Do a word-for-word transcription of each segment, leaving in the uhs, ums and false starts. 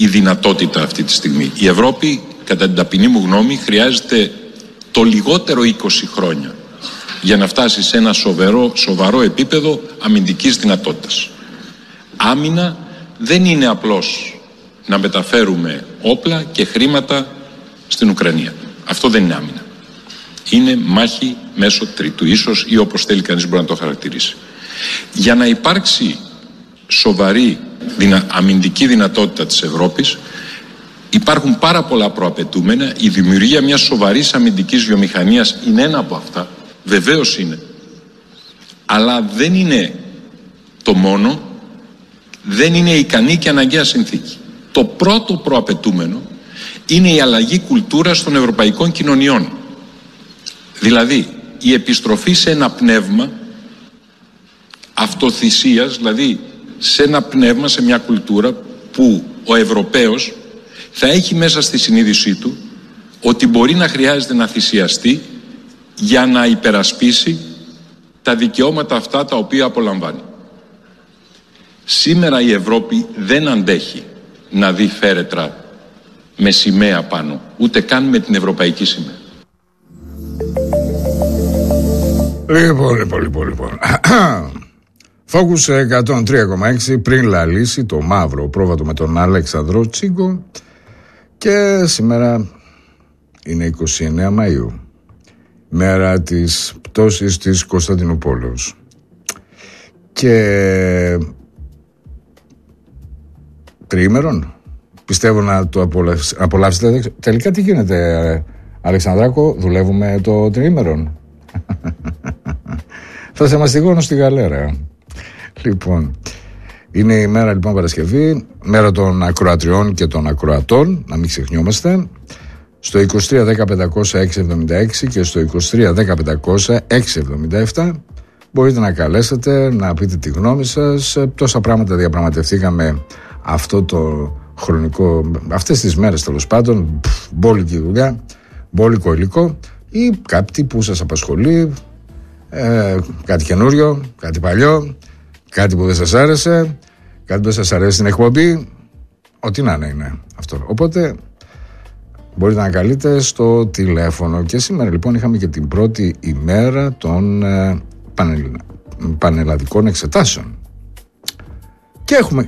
η δυνατότητα αυτή τη στιγμή. Η Ευρώπη, κατά την ταπεινή μου γνώμη, χρειάζεται το λιγότερο είκοσι χρόνια για να φτάσει σε ένα σοβαρό, σοβαρό επίπεδο αμυντικής δυνατότητας. Άμυνα δεν είναι απλώς να μεταφέρουμε όπλα και χρήματα στην Ουκρανία. Αυτό δεν είναι άμυνα. Είναι μάχη μέσω τρίτου, ίσως, ή όπως θέλει κανείς μπορεί να το χαρακτηρίσει. Για να υπάρξει σοβαρή δυνα... αμυντική δυνατότητα της Ευρώπης, υπάρχουν πάρα πολλά προαπαιτούμενα. Η δημιουργία μιας σοβαρής αμυντικής βιομηχανίας είναι ένα από αυτά. Βεβαίως είναι. Αλλά δεν είναι το μόνο, δεν είναι ικανή και αναγκαία συνθήκη. Το πρώτο προαπαιτούμενο είναι η αλλαγή κουλτούρας των ευρωπαϊκών κοινωνιών. Δηλαδή, η επιστροφή σε ένα πνεύμα αυτοθυσίας, δηλαδή σε ένα πνεύμα, σε μια κουλτούρα που ο Ευρωπαίος θα έχει μέσα στη συνείδησή του ότι μπορεί να χρειάζεται να θυσιαστεί για να υπερασπίσει τα δικαιώματα αυτά τα οποία απολαμβάνει. Σήμερα η Ευρώπη δεν αντέχει να δει φέρετρα με σημαία πάνω, ούτε καν με την ευρωπαϊκή σημαία. Λοιπόν, λοιπόν, λοιπόν, λοιπόν. Focus εκατόν τρία κόμμα έξι, πριν λαλήσει το μαύρο πρόβατο με τον Αλέξανδρο Τσίγκο, και σήμερα είναι είκοσι εννέα Μαΐου, μέρα της πτώσης της Κωνσταντινούπολης. Και τριήμερον πιστεύω να το απολαύσετε. Τελικά τι γίνεται, Αλεξανδράκο, δουλεύουμε το τριήμερον? Θα σε μαστιγώνω στη γαλέρα. Λοιπόν, είναι η μέρα, λοιπόν, Παρασκευή, μέρα των ακροατριών και των ακροατών, να μην ξεχνιόμαστε. Στο είκοσι τρία δέκα πεντακόσια εξακόσια εβδομήντα έξι και στο είκοσι τρία δέκα πεντακόσια εξακόσια εβδομήντα επτά μπορείτε να καλέσετε, να πείτε τη γνώμη σας. Τόσα πράγματα διαπραγματευτήκαμε αυτό το χρονικό, αυτές τις μέρες, τέλος πάντων. Μπόλικη δουλειά, μπόλικο υλικό, ή κάτι που σας απασχολεί, ε, κάτι καινούριο, κάτι παλιό, κάτι που δεν σας άρεσε, κάτι που δεν σας αρέσει στην εκπομπή, ό,τι να είναι, είναι αυτό. Οπότε μπορείτε να καλείτε στο τηλέφωνο. Και σήμερα, λοιπόν, είχαμε και την πρώτη ημέρα των ε, πανελ, πανελλαδικών εξετάσεων. Και έχουμε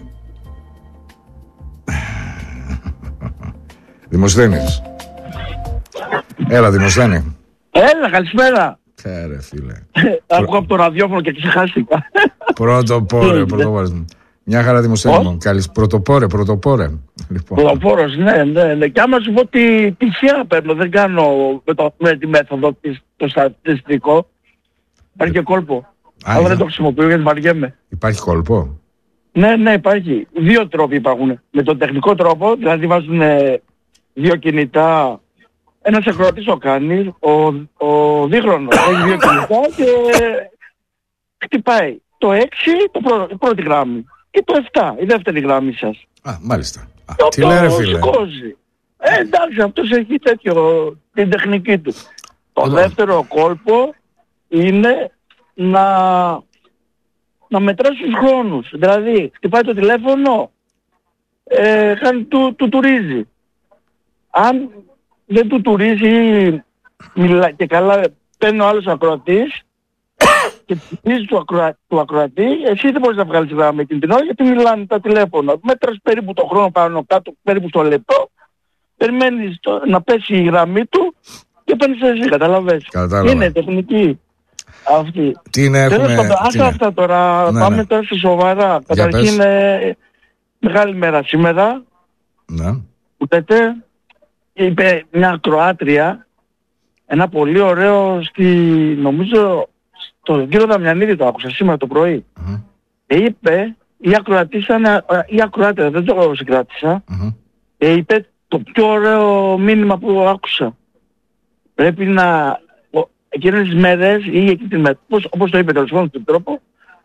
Δημοσθένης. Έλα, Δημοσθένη. Έλα, καλησπέρα. Κέρε, φίλε. Ακούω από το ραδιόφωνο και ξεχάστηκα. Πρωτοπόρε, πρωτοπόρε. Μια χαρά, Δημοσθένη μου. Καλής, πρωτοπόρε, πρωτοπόρε. Λοιπόν. Πρωτοπόρος, ναι, ναι, ναι. Και άμα σου πω ότι τυχαία παίρνω, δεν κάνω με, το, με τη μέθοδο της, το στατιστικό. Υπάρχει και κόλπο. Αλλά δεν το χρησιμοποιώ γιατί βαριέμαι. Υπάρχει κόλπο? Ναι, ναι, υπάρχει. Δύο τρόποι υπάρχουν. Με τον τεχνικό τρόπο, δηλαδή βάζουν δύο κινητά. Ένας ακροατής το κάνει, ο, ο δίχρονος έχει δύο κινητά και χτυπάει το έξι, το πρω, η πρώτη γράμμη, και το επτά, η δεύτερη γράμμη σας. Α, μάλιστα. Α, το τι λέει, ρε φίλε. σηκώσει. Ε, εντάξει, αυτός έχει τέτοιο, την τεχνική του. Το Εδώ. δεύτερο κόλπο είναι να, να μετράσει τους χρόνους. Δηλαδή, χτυπάει το τηλέφωνο, ε, κάνει του, του τουρίζει. Αν δεν του τουρίζει μιλά, και καλά παίρνει ο άλλος ακροατής και τουρίζει του, ακροα, του ακροατή, εσύ δεν μπορείς να βγάλεις γράμμα εκείνη την ώρα γιατί μιλάνε τα τηλέφωνα. Μέτρας περίπου το χρόνο πάνω κάτω, περίπου στο λεπτό, περιμένεις το, να πέσει η γραμμή του και παίρνεις εσύ, καταλαβες. Κατάλαβα. Είναι τεχνική αυτή. Τι είναι, έχουμε... Άσε αυτά τώρα, ναι, πάμε, ναι, τώρα στη σοβαρά. Καταρχήν είναι μεγάλη μέρα σήμερα. Ναι. Που λέτε, είπε μια ακροάτρια ένα πολύ ωραίο στη, νομίζω στον κύριο Δαμιανίδη το άκουσα σήμερα το πρωί. Mm-hmm. Ε, είπε η ακροατήσα, η ακροάτρια, δεν το συγκράτησα, mm-hmm. ε, είπε το πιο ωραίο μήνυμα που άκουσα. Πρέπει να εκείνες τις μέρες ή εκείνη την μέρα, όπως το είπε τέλος πάντων τον τρόπο,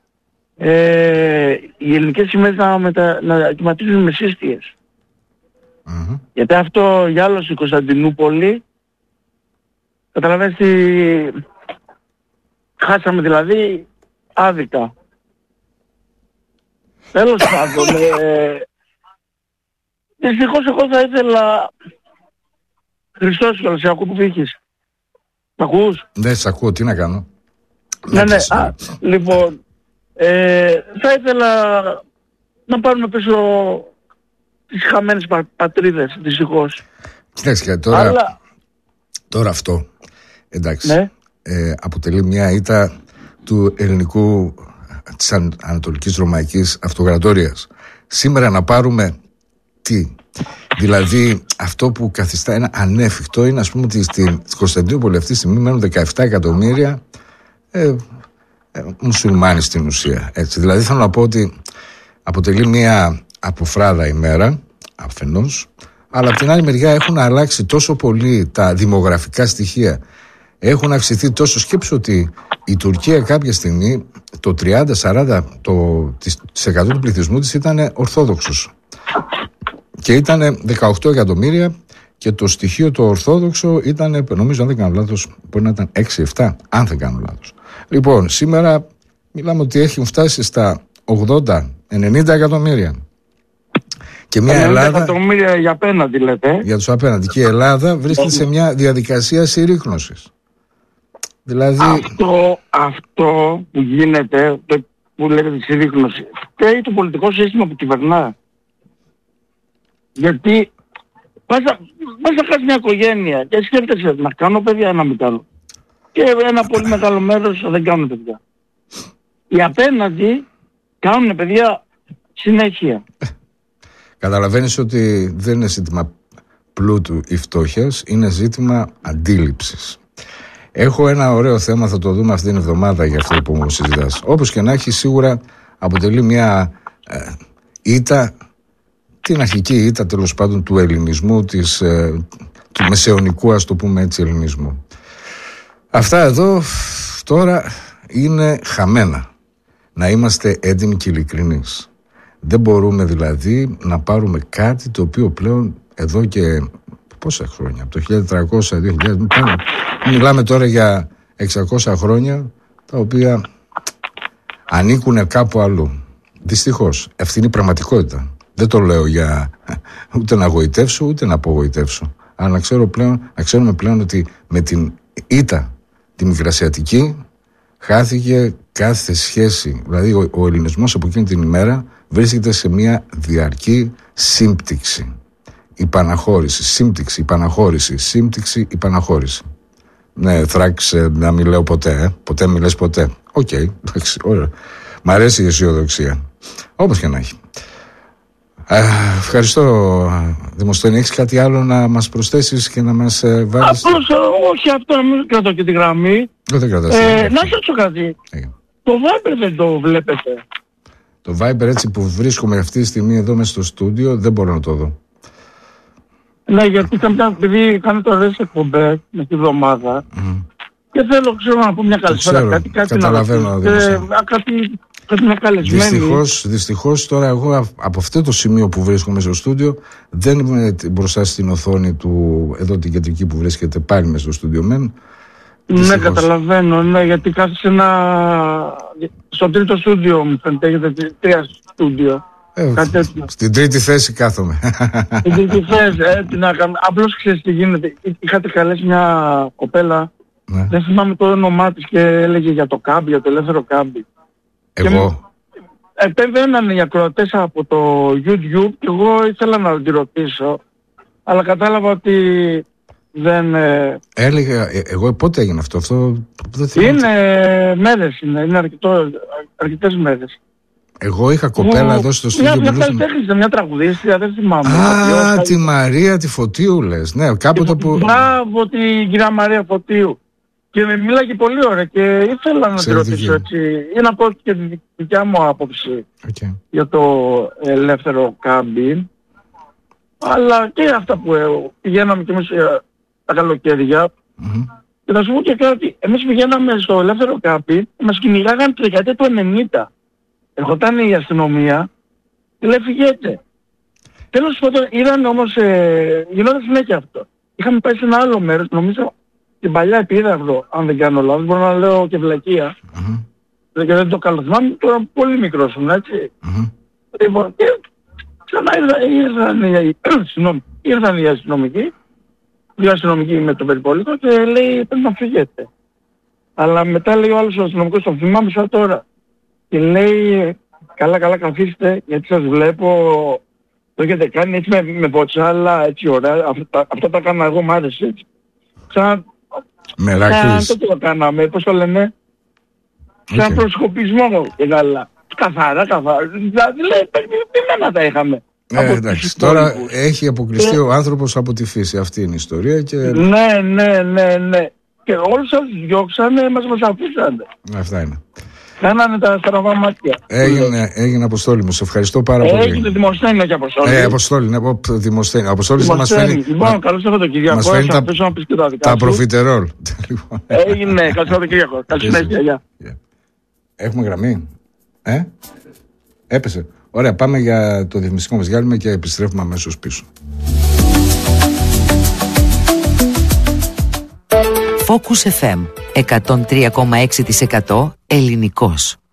ε, οι ελληνικές σημαίες να, μετα, να κυματίζουν με σύστιες. Mm-hmm. Γιατί αυτό για άλλο στην Κωνσταντινούπολη, καταλαβαίνεις τι, χάσαμε δηλαδή άδικα. Τέλος πάντων, ε, Δυστυχώς εγώ θα ήθελα... Χριστός κιόλας, σε ακούω που φύγεις. Μ' ακούς? Ναι, σε ακούω, τι να κάνω. Ναι, ναι. Α, λοιπόν, ε, θα ήθελα να πάρουμε πίσω τις χαμένες πα, πατρίδες, δυστυχώς. Κοιτάξτε, τώρα, Αλλά... τώρα αυτό, εντάξει, ναι. ε, αποτελεί μια ήττα του ελληνικού, της Ανατολικής Ρωμαϊκής Αυτοκρατορίας. Σήμερα να πάρουμε τι? Δηλαδή αυτό που καθιστά ένα ανέφικτο είναι, ας πούμε, ότι στην Κωνσταντινούπολη αυτή τη στιγμή μένουν δεκαεπτά εκατομμύρια ε, ε, μουσουλμάνοι στην ουσία, έτσι. Δηλαδή θέλω να πω ότι αποτελεί μια αποφράδα ημέρα αφενός, αλλά από την άλλη μεριά έχουν αλλάξει τόσο πολύ τα δημογραφικά στοιχεία, έχουν αυξηθεί τόσο. Σκέψου ότι η Τουρκία κάποια στιγμή το τριάντα σαράντα τοις εκατό του πληθυσμού της ήταν ορθόδοξος και ήταν δεκαοκτώ εκατομμύρια, και το στοιχείο το ορθόδοξο ήταν, νομίζω, αν δεν κάνω λάθος, μπορεί να ήταν έξι επτά, αν δεν κάνω λάθος. Λοιπόν, σήμερα μιλάμε ότι έχουν φτάσει στα ογδόντα ενενήντα εκατομμύρια. Και μια Ελλάδα. Εκατομμύρια για απέναντι, λέτε. Για τους απέναντι. Και η Ελλάδα βρίσκεται σε μια διαδικασία συρρίκνωσης. Δηλαδή... Αυτό, αυτό που γίνεται, το που λέτε τη συρρίκνωση, φταίει το πολιτικό σύστημα που κυβερνά. Γιατί πας να κάνεις μια οικογένεια και σκέφτεσαι να κάνω παιδιά, να μην κάνω. Και ένα πολύ μεγάλο μέρος δεν κάνουν παιδιά. Οι απέναντι κάνουν παιδιά συνέχεια. Καταλαβαίνεις ότι δεν είναι ζήτημα πλούτου ή φτώχειας, είναι ζήτημα αντίληψης. Έχω ένα ωραίο θέμα, θα το δούμε αυτή την εβδομάδα για αυτό που μου συζητάς. Όπως και να έχει, σίγουρα αποτελεί μια ε, ήττα, την αρχική ήττα τέλος πάντων του ελληνισμού, της, ε, του μεσαιωνικού, ας το πούμε έτσι, ελληνισμού. Αυτά εδώ τώρα είναι χαμένα. Να είμαστε έντιμοι και ειλικρινείς. Δεν μπορούμε δηλαδή να πάρουμε κάτι το οποίο πλέον εδώ και πόσα χρόνια, από το χίλια τετρακόσια δύο χιλιάδες, μιλάμε τώρα για εξακόσια χρόνια, τα οποία ανήκουν κάπου αλλού. Δυστυχώς, αυτή είναι η πραγματικότητα. Δεν το λέω για ούτε να γοητεύσω ούτε να απογοητεύσω. Αλλά να, ξέρω πλέον, να ξέρουμε πλέον ότι με την ήττα τη μικρασιατική χάθηκε κάθε σχέση. Δηλαδή ο, ο ελληνισμός από εκείνη την ημέρα βρίσκεται σε μια διαρκή σύμπτυξη. Υπαναχώρηση, σύμπτυξη, υπαναχώρηση, σύμπτυξη, υπαναχώρηση. Ναι, θράξε να μην λέω ποτέ, ε. ποτέ μη λες ποτέ. Οκ, okay, εντάξει, ωραία. Μ' αρέσει η αισιοδοξία. Όπως και να έχει. Ε, ευχαριστώ, Δημοσθένη. Έχεις κάτι άλλο να μας προσθέσεις και να μας ε, βάλεις? Απλώς, όχι αυτό, να μην κρατώ και τη γραμμή. Δεν κρατάς. Ε, να σας ρωτήσω κάτι. Ε. Το Viber δεν το βλέπετε? Το Viber, έτσι που βρίσκομαι αυτή τη στιγμή εδώ μέσα στο στούντιο, δεν μπορώ να το δω. Ναι, γιατί επειδή κάνετε ωραίες εκπομπές με τη βδομάδα mm. και θέλω, ξέρω, να πω μια καλησπέρα, κάτι, κάτι καταλαβαίνω, να ε, κάτι, κάτι να καλεσμένη. Δυστυχώς, δυστυχώς τώρα εγώ από αυτό το σημείο που βρίσκομαι στο στούντιο δεν είμαι μπροστά στην οθόνη του, εδώ την κεντρική που βρίσκεται πάλι μέσα στο στούντιο μεν. Ναι, καταλαβαίνω, ναι, γιατί κάθεσαι ένα... στο τρίτο στούντιο μου φαίνεται, έχετε τρία στούντιο. Ε, στην τρίτη θέση κάθομαι. Στην τρίτη θέση, ε, τι να κάνω. Απλώς ξέρεις τι γίνεται. Είχατε καλέσει μια κοπέλα, ναι. Δεν θυμάμαι το όνομά της, και έλεγε για το κάμπι, για το ελεύθερο κάμπι. Εγώ. Επέμβαιναν οι ακροατές από το YouTube και εγώ ήθελα να τη ρωτήσω, αλλά κατάλαβα ότι δεν... Έλεγα, εγώ πότε έγινε αυτό, αυτό δεν θυμάμαι. Είναι μέρες, είναι, είναι αρκετό, αρκετές μέρες. Εγώ είχα κοπέλα εδώ στο στούντιο. Μια καλλιτέχνη, μια τραγουδίστρια, δεν θυμάμαι. Α, τη Μαρία τη Φωτίου λες. Ναι, κάποτε που... Μπράβο, την κυρία Μαρία Φωτίου. Και με μίλαγε πολύ ωραία και ήθελα να τη ρωτήσω έτσι, ή να πω και τη δικιά μου άποψη okay. για το ελεύθερο κάμπι. Αλλά και αυτά που πηγαίναμε κι εμείς τα καλοκαίρια. Mm-hmm. Και θα σου πω και κάτι, εμείς πηγαίναμε στο ελεύθερο κάμπι, μας κυνηγάγανε τη δεκαετία του ενενήντα. Ερχόταν η αστυνομία και λέει φυγέτε. Τέλος πάντων είδαν όμως, ε, γινόταν συνέχεια αυτό. Είχαμε πάει σε ένα άλλο μέρος, νομίζω την παλιά Επίδαυρο, αν δεν κάνω λάθος, μπορώ να λέω και βλακεία. Mm-hmm. Και δεν το καλοθυμάμαι, τώρα πολύ μικρός ήμουν, έτσι. Mm-hmm. Λοιπόν, και Ξανά ήρθαν, ήρθαν, ήρθαν οι αστυνομικοί, οι αστυνομικοί με τον περιπολικό και λέει πρέπει να φύγετε. Αλλά μετά λέει ο άλλος ο αστυνομικός, τον θυμάμαι σαν τώρα. Και λέει καλά καλά καθίστε γιατί σας βλέπω, το έχετε κάνει έτσι με, με ποτσάλα, έτσι ωραία, αυτά, αυτά τα κάνα εγώ, μ' άρεσε έτσι. Σαν, σαν το το κάναμε, πώς το λένε, σαν okay. προσκοπισμό και καλά. Καθαρά, καθαρά. Δηλαδή λέει, πειμένα τα είχαμε. Ε, εντάξει, τώρα έχει αποκλειστεί ε, ο άνθρωπος από τη φύση, αυτή είναι η ιστορία και... Ναι, ναι, ναι, ναι. Και όλους σας διώξανε, μας μας αφήσανε. Αυτά είναι. Κάνανε τα στραβά μάτια. Έγινε, έγινε Αποστόλη μου, σε ευχαριστώ πάρα ε, πολύ. Έγινε Δημοσθένη και Αποστόλη. Ε, Αποστόλη, ναι, Δημοσθένη. Αποστόλη θα μας φέρνει... Λοιπόν, καλώς Σαββατοκύριακο. Μας φέρνει τα, τα, τα προφιτερόλ. Έγινε, καλώς Σαββατοκύριακο. Καλή συνέχεια, γεια. Έχουμε γραμμή. Ε, έπεσε. Ωραία, πάμε για το διαφημιστικό μας διάλειμμα και επιστρέφουμε αμέσως πίσω. Focus εφ εμ εκατόν τρία κόμμα έξι τοις εκατό ελληνικός.